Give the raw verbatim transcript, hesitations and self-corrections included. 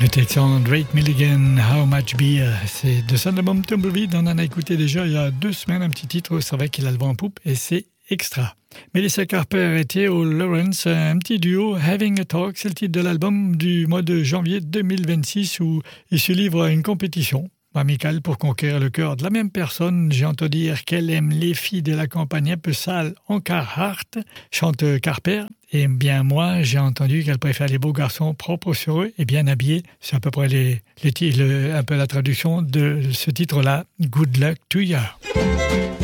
Texan Drake Milligan, How Much Beer. C'est de son album Tumbleweed. On en a écouté déjà il y a deux semaines un petit titre. C'est vrai qu'il a le vent en poupe et c'est extra. Melissa Carper et Theo Lawrence, un petit duo, Having a Talk, c'est le titre de l'album du mois de janvier deux mille vingt-six où ils se livrent à une compétition amicale pour conquérir le cœur de la même personne. J'ai entendu dire qu'elle aime les filles de la campagne un peu sales en Carhartt, chante Carper. Et bien moi, j'ai entendu qu'elle préfère les beaux garçons propres sur eux et bien habillés. C'est à peu près les, les, le, un peu la traduction de ce titre-là, Good Luck to You.